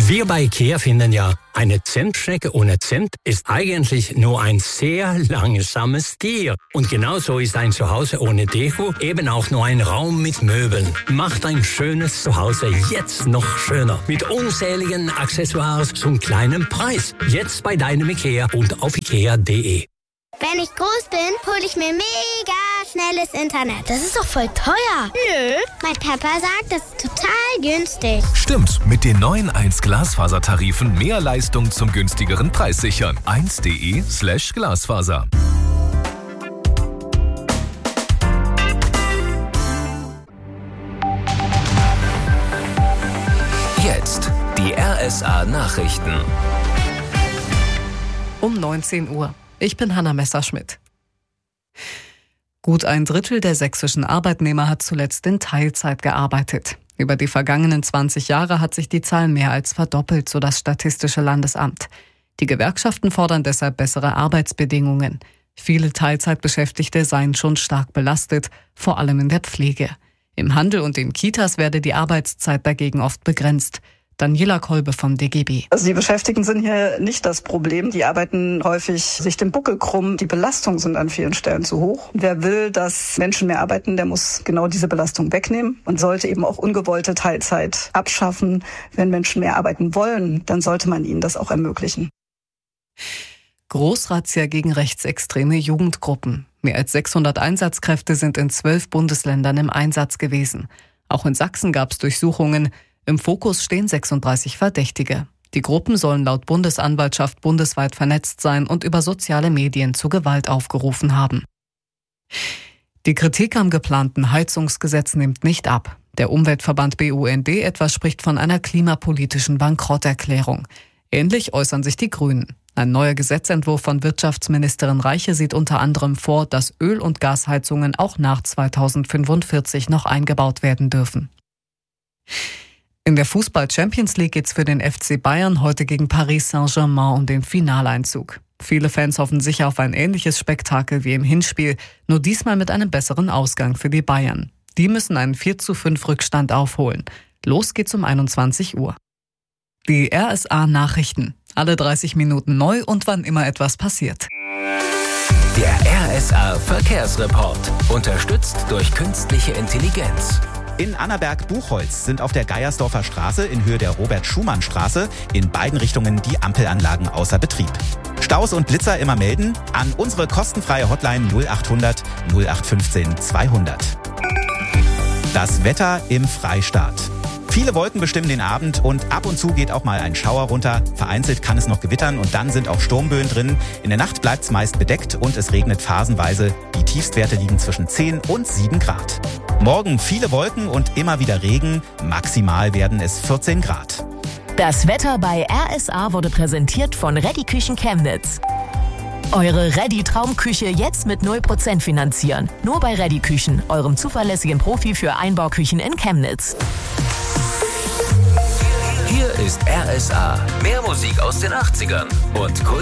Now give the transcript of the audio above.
Wir bei IKEA finden ja, eine Zimtschnecke ohne Zimt ist eigentlich nur ein sehr langsames Tier. Und genauso ist ein Zuhause ohne Deko eben auch nur ein Raum mit Möbeln. Macht ein schönes Zuhause jetzt noch schöner. Mit unzähligen Accessoires zum kleinen Preis. Jetzt bei deinem IKEA und auf ikea.de. Wenn ich groß bin, hole ich mir mega schnelles Internet. Das ist doch voll teuer. Nö, mein Papa sagt, das ist total günstig. Stimmt, mit den neuen 1 Glasfasertarifen mehr Leistung zum günstigeren Preis sichern. 1.de/Glasfaser. Jetzt die RSA-Nachrichten. Um 19 Uhr. Ich bin Hanna Messerschmidt. Gut ein Drittel der sächsischen Arbeitnehmer hat zuletzt in Teilzeit gearbeitet. Über die vergangenen 20 Jahre hat sich die Zahl mehr als verdoppelt, so das Statistische Landesamt. Die Gewerkschaften fordern deshalb bessere Arbeitsbedingungen. Viele Teilzeitbeschäftigte seien schon stark belastet, vor allem in der Pflege. Im Handel und in Kitas werde die Arbeitszeit dagegen oft begrenzt. Daniela Kolbe vom DGB. Also die Beschäftigten sind hier nicht das Problem. Die arbeiten häufig sich den Buckel krumm. Die Belastungen sind an vielen Stellen zu hoch. Wer will, dass Menschen mehr arbeiten, der muss genau diese Belastung wegnehmen und sollte eben auch ungewollte Teilzeit abschaffen. Wenn Menschen mehr arbeiten wollen, dann sollte man ihnen das auch ermöglichen. Großrazzia gegen rechtsextreme Jugendgruppen. Mehr als 600 Einsatzkräfte sind in 12 Bundesländern im Einsatz gewesen. Auch in Sachsen gab es Durchsuchungen. Im Fokus stehen 36 Verdächtige. Die Gruppen sollen laut Bundesanwaltschaft bundesweit vernetzt sein und über soziale Medien zu Gewalt aufgerufen haben. Die Kritik am geplanten Heizungsgesetz nimmt nicht ab. Der Umweltverband BUND etwa spricht von einer klimapolitischen Bankrotterklärung. Ähnlich äußern sich die Grünen. Ein neuer Gesetzentwurf von Wirtschaftsministerin Reiche sieht unter anderem vor, dass Öl- und Gasheizungen auch nach 2045 noch eingebaut werden dürfen. In der Fußball-Champions League geht's für den FC Bayern heute gegen Paris Saint-Germain um den Finaleinzug. Viele Fans hoffen sicher auf ein ähnliches Spektakel wie im Hinspiel, nur diesmal mit einem besseren Ausgang für die Bayern. Die müssen einen 4:5 Rückstand aufholen. Los geht's um 21 Uhr. Die RSA-Nachrichten. Alle 30 Minuten neu und wann immer etwas passiert. Der RSA-Verkehrsreport. Unterstützt durch künstliche Intelligenz. In Annaberg-Buchholz sind auf der Geiersdorfer Straße in Höhe der Robert-Schumann-Straße in beiden Richtungen die Ampelanlagen außer Betrieb. Staus und Blitzer immer melden an unsere kostenfreie Hotline 0800 0815 200. Das Wetter im Freistaat. Viele Wolken bestimmen den Abend und ab und zu geht auch mal ein Schauer runter. Vereinzelt kann es noch gewittern und dann sind auch Sturmböen drin. In der Nacht bleibt es meist bedeckt und es regnet phasenweise. Die Tiefstwerte liegen zwischen 10 und 7 Grad. Morgen viele Wolken und immer wieder Regen. Maximal werden es 14 Grad. Das Wetter bei RSA wurde präsentiert von Reddy Küchen Chemnitz. Eure Reddy Traumküche jetzt mit 0% finanzieren. Nur bei Reddy Küchen, eurem zuverlässigen Profi für Einbauküchen in Chemnitz. Hier ist RSA. Mehr Musik aus den 80ern und Kult.